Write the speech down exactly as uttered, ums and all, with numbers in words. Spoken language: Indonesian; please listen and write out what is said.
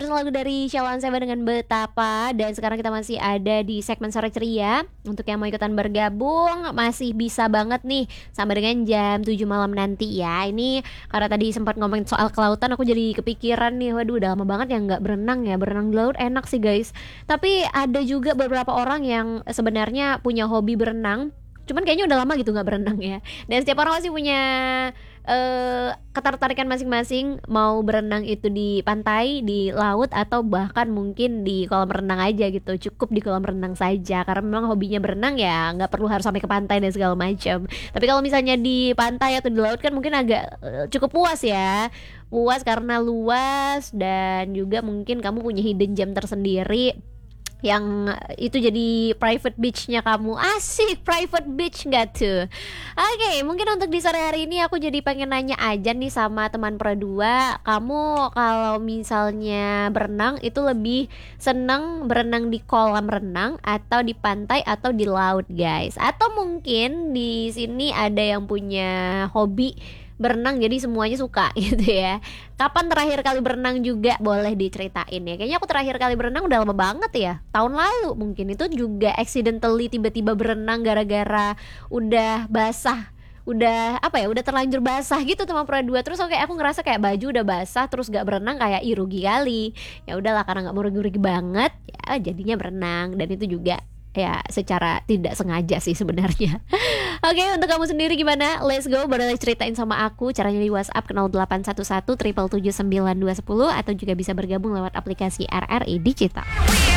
barusan lagu dari Sheila on seven dengan Betapa. Dan sekarang kita masih ada di segmen Sore Ceria. Untuk yang mau ikutan bergabung masih bisa banget nih sampai dengan jam tujuh malam nanti ya. Ini karena tadi sempat ngomongin soal kelautan, aku jadi kepikiran nih, waduh udah lama banget yang gak berenang ya. Berenang di laut enak sih guys. Tapi ada juga beberapa orang yang sebenarnya punya hobi berenang, cuman kayaknya udah lama gitu gak berenang ya. Dan setiap orang pasti punya Uh, ketertarikan masing-masing, mau berenang itu di pantai, di laut, atau bahkan mungkin di kolam renang aja gitu. Cukup di kolam renang saja karena memang hobinya berenang ya, nggak perlu harus sampai ke pantai dan segala macam. Tapi kalau misalnya di pantai atau di laut kan mungkin agak uh, cukup puas ya, puas karena luas dan juga mungkin kamu punya hidden gem tersendiri yang itu jadi private beach-nya kamu. Asik, private beach gak tuh? Oke, okay, mungkin untuk di sore hari ini aku jadi pengen nanya aja nih sama teman Pro dua. Kamu kalau misalnya berenang itu lebih seneng berenang di kolam renang atau di pantai atau di laut guys? Atau mungkin di sini ada yang punya hobi berenang jadi semuanya suka gitu ya. Kapan terakhir kali berenang juga boleh diceritain ya. Kayaknya aku terakhir kali berenang udah lama banget ya, tahun lalu mungkin. Itu juga accidentally tiba-tiba berenang gara-gara udah basah, udah apa ya, udah terlanjur basah gitu sama Pro dua. Terus oke, aku ngerasa kayak baju udah basah terus gak berenang kayak ih rugi kali. Ya udahlah, karena gak mau rugi-rugi banget ya jadinya berenang. Dan itu juga ya secara tidak sengaja sih sebenarnya. Oke, untuk kamu sendiri gimana? Let's go, boleh ceritain sama aku caranya di WhatsApp ke nol delapan satu satu tujuh tujuh sembilan dua satu nol atau juga bisa bergabung lewat aplikasi R R I Digital.